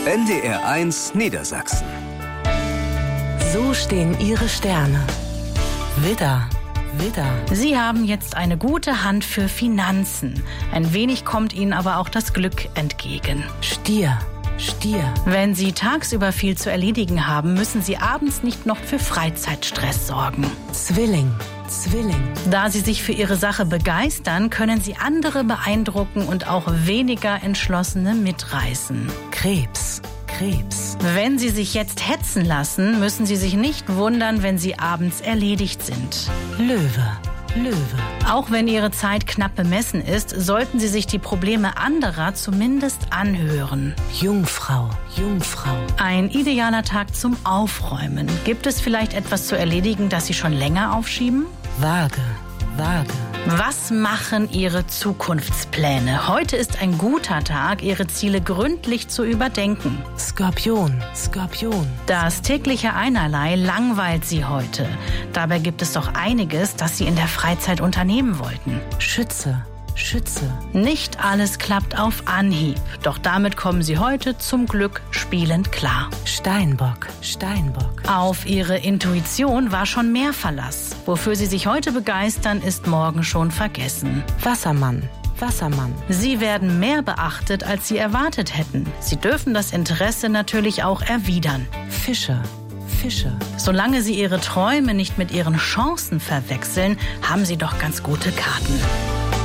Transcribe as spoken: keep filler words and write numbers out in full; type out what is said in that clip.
N D R eins Niedersachsen. So stehen Ihre Sterne. Widder, Widder. Sie haben jetzt eine gute Hand für Finanzen. Ein wenig kommt Ihnen aber auch das Glück entgegen. Stier, Stier. Wenn Sie tagsüber viel zu erledigen haben, müssen Sie abends nicht noch für Freizeitstress sorgen. Zwilling, Zwilling. Da Sie sich für Ihre Sache begeistern, können Sie andere beeindrucken und auch weniger Entschlossene mitreißen. Krebs, Krebs. Wenn Sie sich jetzt hetzen lassen, müssen Sie sich nicht wundern, wenn Sie abends erledigt sind. Löwe, Löwe. Auch wenn Ihre Zeit knapp bemessen ist, sollten Sie sich die Probleme anderer zumindest anhören. Jungfrau, Jungfrau. Ein idealer Tag zum Aufräumen. Gibt es vielleicht etwas zu erledigen, das Sie schon länger aufschieben? Waage, Waage. Was machen Ihre Zukunftspläne? Heute ist ein guter Tag, Ihre Ziele gründlich zu überdenken. Skorpion, Skorpion. Das tägliche Einerlei langweilt Sie heute. Dabei gibt es doch einiges, das Sie in der Freizeit unternehmen wollten. Schütze, Schütze. Nicht alles klappt auf Anhieb, doch damit kommen Sie heute zum Glück spielend klar. Steinbock, Steinbock. Auf Ihre Intuition war schon mehr Verlass. Wofür Sie sich heute begeistern, ist morgen schon vergessen. Wassermann, Wassermann. Sie werden mehr beachtet, als Sie erwartet hätten. Sie dürfen das Interesse natürlich auch erwidern. Fische, Fische. Solange Sie Ihre Träume nicht mit Ihren Chancen verwechseln, haben Sie doch ganz gute Karten.